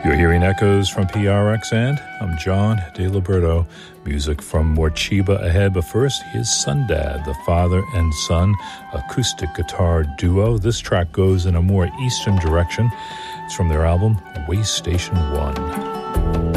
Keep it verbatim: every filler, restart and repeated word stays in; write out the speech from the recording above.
You're hearing echoes from P R X, and I'm John DeLiberto. Music from Morcheeba ahead, but first, here's Sundad, the father and son acoustic guitar duo. This track goes in a more eastern direction. It's from their album, Way Station One.